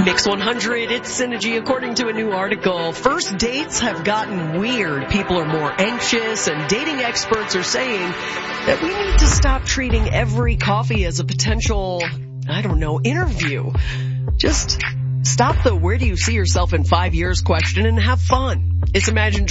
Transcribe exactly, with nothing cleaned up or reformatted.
Mix one hundred, it's Synergy. According to a new article, first dates have gotten weird. People are more anxious, and dating experts are saying that we need to stop treating every coffee as a potential, I don't know, interview. Just stop the where do you see yourself in five years question and have fun. It's Imagine